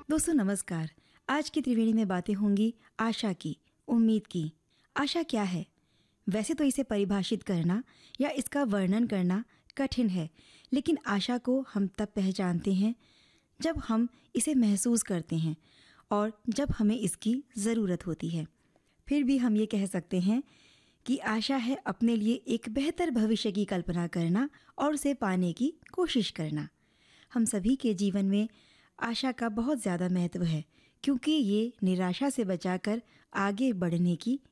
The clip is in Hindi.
दोस्तों नमस्कार। आज की त्रिवेणी में बातें होंगी आशा की, उम्मीद की। आशा क्या है? वैसे तो इसे परिभाषित करना या इसका वर्णन करना कठिन है, लेकिन आशा को हम तब पहचानते हैं जब हम इसे महसूस करते हैं और जब हमें इसकी ज़रूरत होती है। फिर भी हम ये कह सकते हैं कि आशा है अपने लिए एक बेहतर भविष्य की कल्पना करना और उसे पाने की कोशिश करना। हम सभी के जीवन में आशा का बहुत ज़्यादा महत्व है, क्योंकि ये निराशा से बचाकर आगे बढ़ने की